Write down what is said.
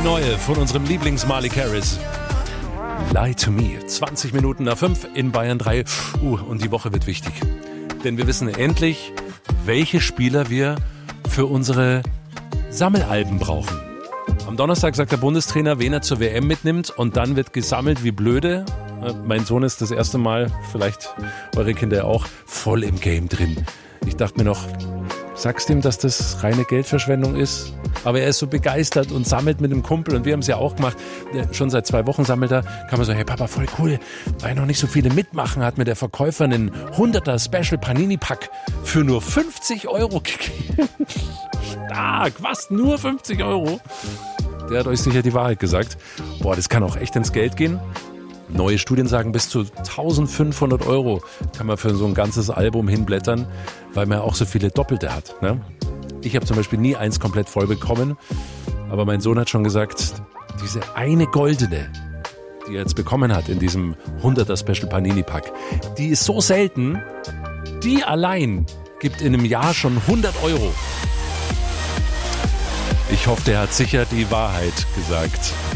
neue von unserem Lieblings-Marley Harris. Lie to Me. 20 Minuten nach 5 in Bayern 3. Und die Woche wird wichtig. Denn wir wissen endlich, welche Spieler wir für unsere Sammelalben brauchen. Am Donnerstag sagt der Bundestrainer, wen er zur WM mitnimmt. Und dann wird gesammelt wie blöde. Mein Sohn ist das erste Mal, vielleicht eure Kinder auch, voll im Game drin. Ich dachte mir noch, sagst ihm, dass das reine Geldverschwendung ist? Aber er ist so begeistert und sammelt mit einem Kumpel und wir haben es ja auch gemacht. Schon seit 2 Wochen sammelt er. Kann man so, hey Papa, voll cool, weil noch nicht so viele mitmachen, hat mir der Verkäufer einen 100er Special Panini Pack für nur 50 Euro gegeben. Stark, was? Nur 50 Euro? Der hat euch sicher die Wahrheit gesagt. Boah, das kann auch echt ins Geld gehen. Neue Studien sagen, bis zu 1500 Euro kann man für so ein ganzes Album hinblättern, weil man auch so viele Doppelte hat. Ne? Ich habe zum Beispiel nie eins komplett voll bekommen, aber mein Sohn hat schon gesagt, diese eine goldene, die er jetzt bekommen hat in diesem 100er Special Panini Pack, die ist so selten, die allein gibt in einem Jahr schon 100 Euro. Ich hoffe, der hat sicher die Wahrheit gesagt.